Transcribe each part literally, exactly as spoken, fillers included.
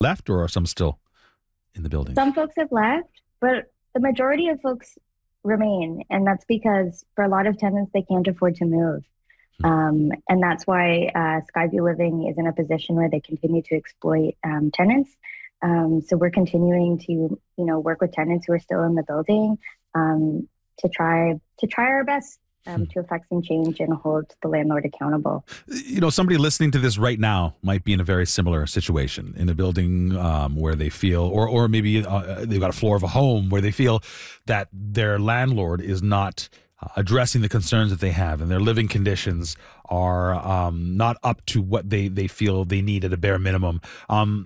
left, or are some still in the building? Some folks have left, but the majority of folks remain. And that's because for a lot of tenants, they can't afford to move. Hmm. Um, and that's why uh, Skyview Living is in a position where they continue to exploit um, tenants. Um, so we're continuing to, you know, work with tenants who are still in the building um, to try to try our best um, to affect some change and hold the landlord accountable. You know, somebody listening to this right now might be in a very similar situation in a building um, where they feel, or or maybe uh, they've got a floor of a home where they feel that their landlord is not uh, addressing the concerns that they have, and their living conditions are um, not up to what they, they feel they need at a bare minimum. Um,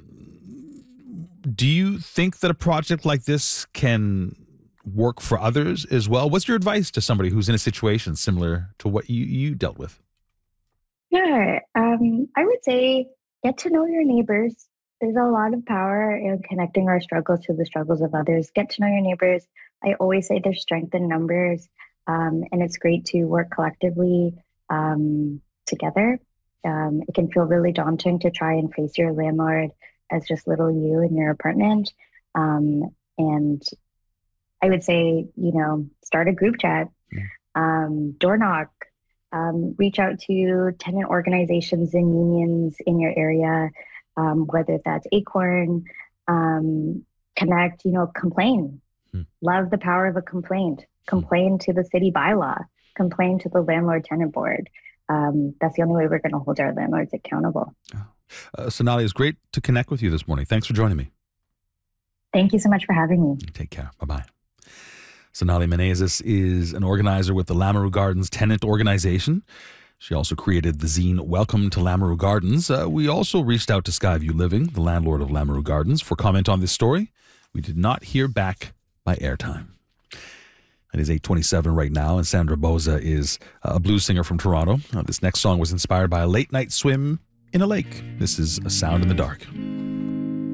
do you think that a project like this can work for others as well? What's your advice to somebody who's in a situation similar to what you, you dealt with? Yeah, um, I would say get to know your neighbors. There's a lot of power in connecting our struggles to the struggles of others. Get to know your neighbors. I always say there's strength in numbers, um, and it's great to work collectively um, together. Um, it can feel really daunting to try and face your landlord as just little you in your apartment. Um, and I would say, you know, start a group chat, um, door knock, um, reach out to tenant organizations and unions in your area, um, whether that's Acorn, um, connect, you know, complain. Hmm. Love the power of a complaint. Complain to the city bylaw. Complain to the landlord tenant board. Um, that's the only way we're going to hold our landlords accountable. Oh. Uh, Sonali, it's great to connect with you this morning. Thanks for joining me. Thank you so much for having me. Take care. Bye-bye. Sonali Menezes is an organizer with the Lamoureux Gardens Tenant Organization. She also created the zine Welcome to Lamoureux Gardens. Uh, we also reached out to Skyview Living, the landlord of Lamoureux Gardens, for comment on this story. We did not hear back by airtime. It is eight twenty-seven right now, and Sandra Boza is a blues singer from Toronto. Uh, this next song was inspired by a late night swim in a lake. This is A Sound in the Dark.